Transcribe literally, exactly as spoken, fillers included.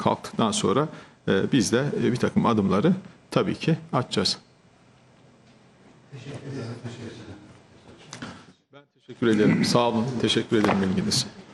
kalktıktan sonra e, biz de e, bir takım adımları tabii ki atacağız. Ben teşekkür ederim. Sağ olun. Teşekkür ederim ilginiz.